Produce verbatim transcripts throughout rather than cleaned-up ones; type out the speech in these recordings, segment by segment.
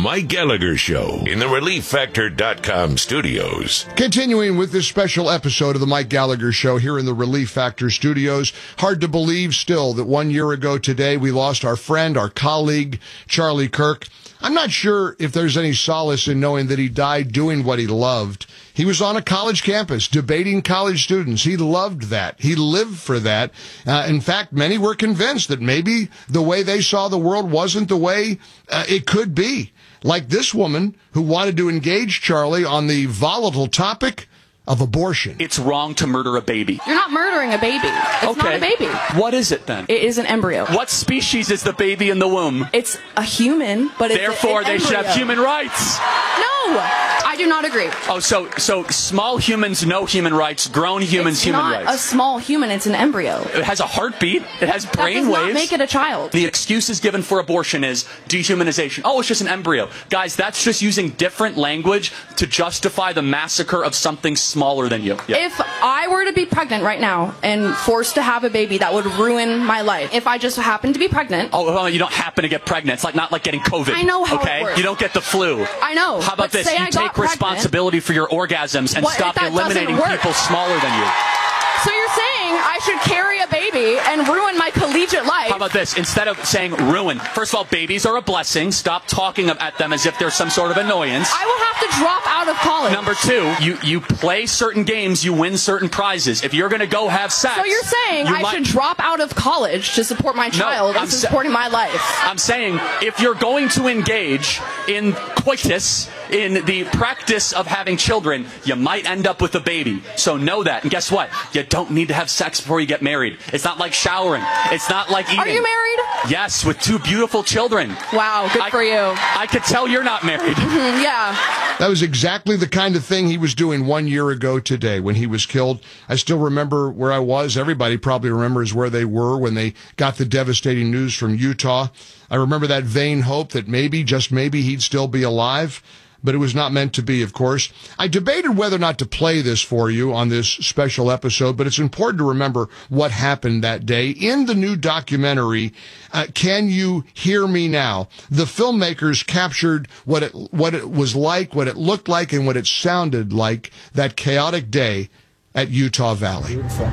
Mike Gallagher Show in the relief factor dot com studios. Continuing with this special episode of the Mike Gallagher Show here in the Relief Factor studios. Hard to believe still that one year ago today we lost our friend, our colleague, Charlie Kirk. I'm not sure if there's any solace in knowing that he died doing what he loved. He was on a college campus debating college students. He loved that. He lived for that. Uh, in fact, many were convinced that maybe the way they saw the world wasn't the way uh, it could be. Like this woman who wanted to engage Charlie on the volatile topic of abortion. It's wrong to murder a baby. You're not murdering a baby. It's okay. not a baby. What is it then? It is an embryo. What species is the baby in the womb? It's a human, but it's Therefore, a, an they embryo. should have human rights. No, I do not agree. Oh, so so small humans, no human rights. Grown humans, it's human not rights. A small human. It's an embryo. It has a heartbeat. It has brain that does waves. Not make it a child. The excuses given for abortion is dehumanization. Oh, it's just an embryo. Guys, that's just using different language to justify the massacre of something smaller than you. Yeah. If I were to be pregnant right now and forced to have a baby, that would ruin my life. If I just happened to be pregnant. Oh, well, you don't happen to get pregnant. It's like not like getting COVID. I know how okay? it works. You don't get the flu. I know. How about but this? say You I take got responsibility pregnant. for your orgasms and What stop if that eliminating doesn't work? people smaller than you. So you're saying I should carry a baby and ruin my collegiate life? How about this? Instead of saying ruin, first of all, babies are a blessing. Stop talking at them as if they're some sort of annoyance. I will have to drop out of college. Number two, you, you play certain games, you win certain prizes. If you're going to go have sex... So you're saying you I might... should drop out of college to support my child no, and supporting sa- my life? I'm saying if you're going to engage in coitus, in the practice of having children, you might end up with a baby. So know that. And guess what? You don't need to have sex before you get married. It's not like showering. It's not like eating. Are you married? Yes, with two beautiful children. Wow, good I, for you. I could tell you're not married. Mm, yeah. That was exactly the kind of thing he was doing one year ago today when he was killed. I still remember where I was. Everybody probably remembers where they were when they got the devastating news from Utah. I remember that vain hope that maybe, just maybe, he'd still be alive. But it was not meant to be, of course. I debated whether or not to play this for you on this special episode, but it's important to remember what happened that day. In the new documentary, uh, Can You Hear Me Now?, the filmmakers captured what it, what it was like, what it looked like, and what it sounded like that chaotic day at Utah Valley. Beautiful.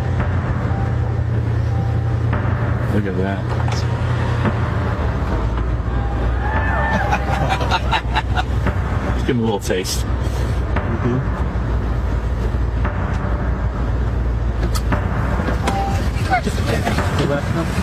Look at that. Give him a little taste. Mm-hmm. Go back now.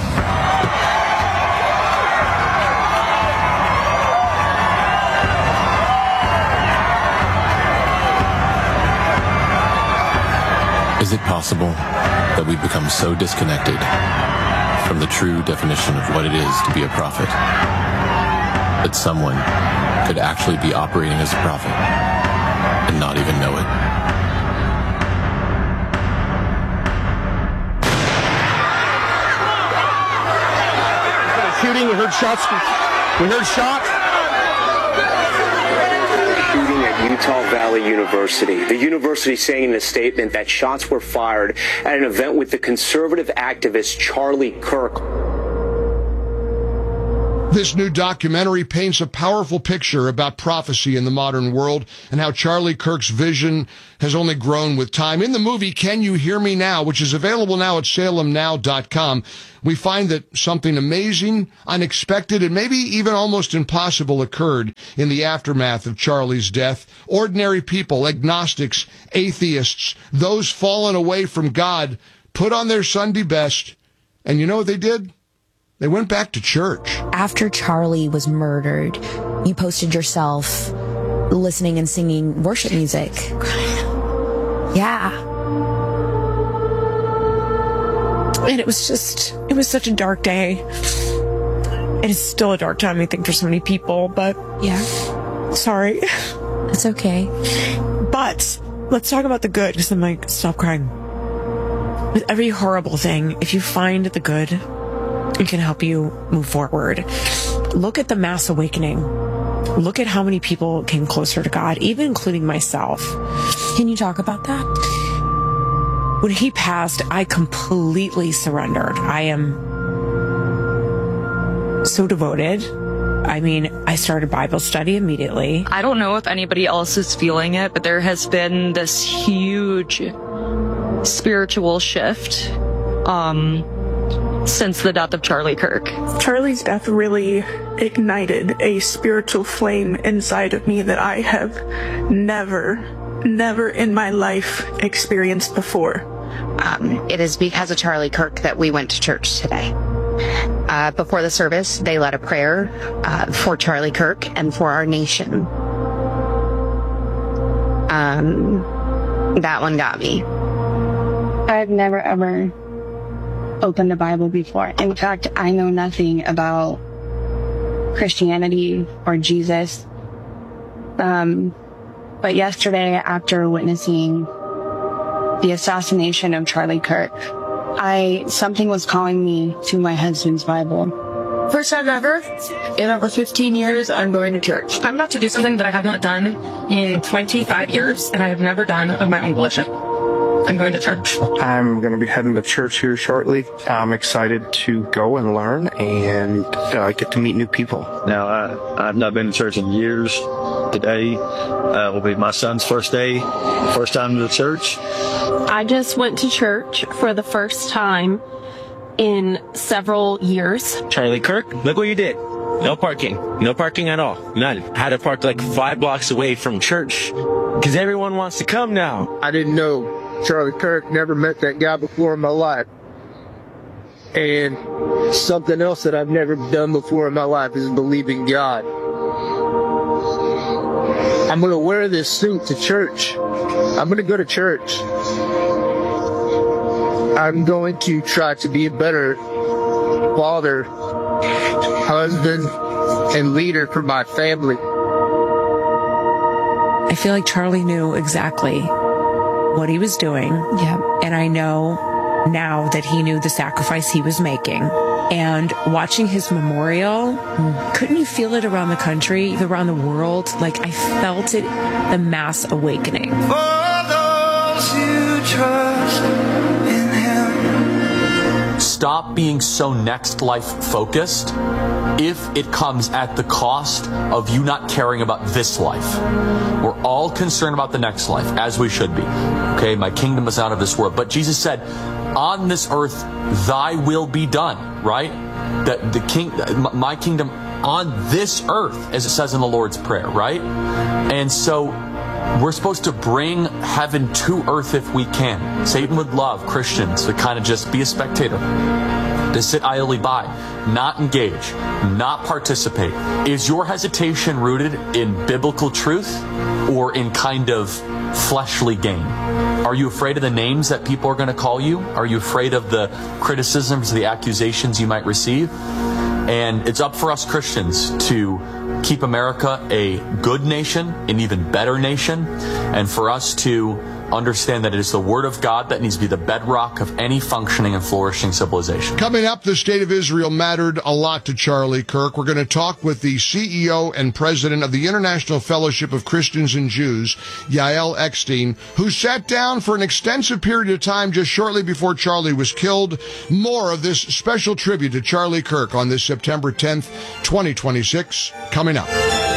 Is it possible that we become so disconnected from the true definition of what it is to be a prophet that someone could actually be operating as a prophet and not even know it? Shooting, we heard shots. We heard shots. Shooting at Utah Valley University. The university saying in a statement that shots were fired at an event with the conservative activist Charlie Kirk. This new documentary paints a powerful picture about prophecy in the modern world and how Charlie Kirk's vision has only grown with time. In the movie, Can You Hear Me Now?, which is available now at salem now dot com, we find that something amazing, unexpected, and maybe even almost impossible occurred in the aftermath of Charlie's death. Ordinary people, agnostics, atheists, those fallen away from God, put on their Sunday best, and you know what they did? They went back to church. After Charlie was murdered, you posted yourself listening and singing worship music. Yeah. And it was just, it was such a dark day. It is still a dark time, I think, for so many people, but yeah. Sorry. It's okay. But let's talk about the good, because I'm like, stop crying. With every horrible thing, if you find the good, it can help you move forward. Look at the mass awakening. Look at how many people came closer to God, even including myself. Can you talk about that? When he passed, I completely surrendered. I am so devoted I mean, I started Bible study immediately. I don't know if anybody else is feeling it, but there has been this huge spiritual shift um, since the death of Charlie Kirk. Charlie's death really ignited a spiritual flame inside of me that I have never, never in my life experienced before. Um, it is because of Charlie Kirk that we went to church today. Uh, before the service, they led a prayer uh, for Charlie Kirk and for our nation. Um, that one got me. I've never ever opened a Bible before. In fact, I know nothing about Christianity or Jesus. Um, but yesterday, after witnessing the assassination of Charlie Kirk, I something was calling me to my husband's Bible. First time ever, in over fifteen years, I'm going to church. I'm about to do something that I have not done in twenty-five years, and I have never done of my own volition. I'm going to church. I'm going to be heading to church here shortly. I'm excited to go and learn and uh, get to meet new people. Now, I, I've not been to church in years. Today uh, will be my son's first day, first time to the church. I just went to church for the first time in several years. Charlie Kirk, look what you did. No parking. No parking at all. None. I had to park like five blocks away from church because everyone wants to come now. I didn't know Charlie Kirk, never met that guy before in my life. And something else that I've never done before in my life is believe in God. I'm going to wear this suit to church. I'm going to go to church. I'm going to try to be a better father, husband, and leader for my family. I feel like Charlie knew exactly what he was doing. Yeah. And I know now that he knew the sacrifice he was making. And watching his memorial, couldn't you feel it around the country, around the world? Like, I felt it, the mass awakening. For those who trust in Him. Stop being so next life focused if it comes at the cost of you not caring about this life. We're all concerned about the next life, as we should be. Okay, my kingdom is out of this world. But Jesus said, on this earth, thy will be done, right? That the king, my kingdom on this earth, as it says in the Lord's Prayer, right? And so we're supposed to bring heaven to earth if we can. Satan would love Christians to kind of just be a spectator, to sit idly by, not engage, not participate. Is your hesitation rooted in biblical truth or in kind of fleshly gain? Are you afraid of the names that people are going to call you? Are you afraid of the criticisms, the accusations you might receive? And it's up for us Christians to keep America a good nation, an even better nation, and for us to understand that it is the Word of God that needs to be the bedrock of any functioning and flourishing civilization. Coming up, the state of Israel mattered a lot to Charlie Kirk. We're going to talk with the C E O and president of the International Fellowship of Christians and Jews, Yael Eckstein, who sat down for an extensive period of time just shortly before Charlie was killed. More of this special tribute to Charlie Kirk on this September tenth, twenty twenty-six, coming up.